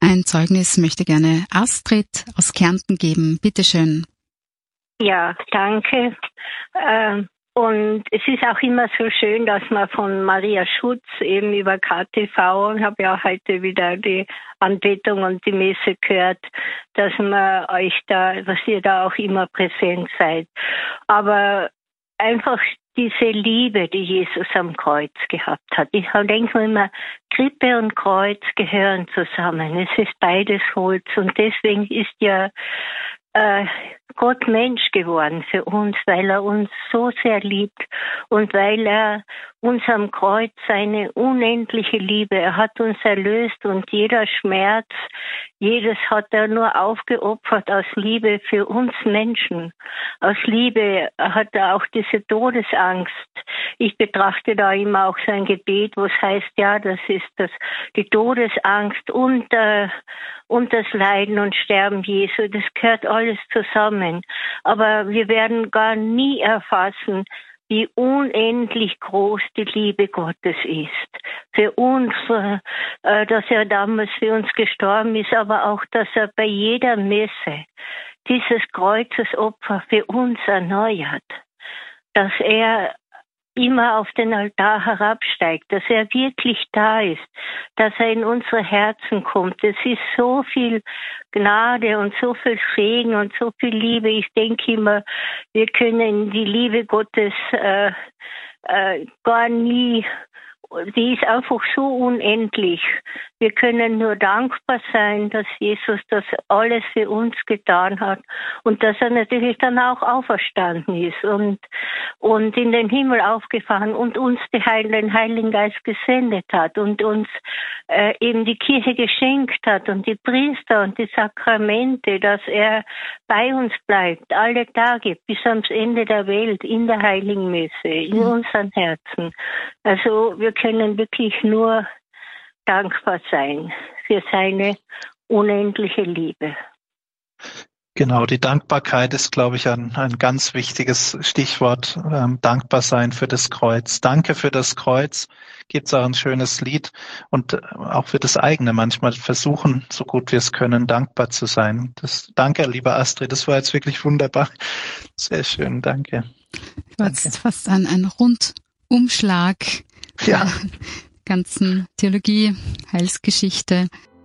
Ein Zeugnis möchte gerne Astrid aus Kärnten geben. Bitte schön. Ja, danke. Und es ist auch immer so schön, dass man von Maria Schutz eben über KTV, ich habe ja heute wieder die Anbetung und die Messe gehört, dass man euch da, dass ihr da auch immer präsent seid. Aber einfach diese Liebe, die Jesus am Kreuz gehabt hat. Ich denke mir immer, Krippe und Kreuz gehören zusammen. Es ist beides Holz und deswegen ist ja Gott Mensch geworden für uns, weil er uns so sehr liebt und weil er uns am Kreuz seine unendliche Liebe, er hat uns erlöst und jeder Schmerz, jedes hat er nur aufgeopfert aus Liebe für uns Menschen. Aus Liebe hat er auch diese Todesangst. Ich betrachte da immer auch sein Gebet, wo es heißt, ja, das ist die Todesangst und das Leiden und Sterben Jesu, das gehört alles zusammen. Aber wir werden gar nie erfassen, wie unendlich groß die Liebe Gottes ist. Für uns, dass er damals für uns gestorben ist, aber auch, dass er bei jeder Messe dieses Kreuzesopfer für uns erneuert. Dass er immer auf den Altar herabsteigt, dass er wirklich da ist, dass er in unsere Herzen kommt. Es ist so viel Gnade und so viel Segen und so viel Liebe. Ich denke immer, wir können die Liebe Gottes gar nie, die ist einfach so unendlich. Wir können nur dankbar sein, dass Jesus das alles für uns getan hat und dass er natürlich dann auch auferstanden ist und in den Himmel aufgefahren und uns den Heiligen Geist gesendet hat und uns eben die Kirche geschenkt hat und die Priester und die Sakramente, dass er bei uns bleibt, alle Tage bis ans Ende der Welt in der Heiligen Messe, in unseren Herzen. Also wir können wirklich nur dankbar sein für seine unendliche Liebe. Genau, die Dankbarkeit ist, glaube ich, ein ganz wichtiges Stichwort. Dankbar sein für das Kreuz. Danke für das Kreuz. Gibt's auch ein schönes Lied und auch für das eigene. Manchmal versuchen, so gut wir es können, dankbar zu sein. Danke, liebe Astrid. Das war jetzt wirklich wunderbar. Sehr schön. Danke. War jetzt fast ein Rundumschlag der ganzen Theologie, Heilsgeschichte.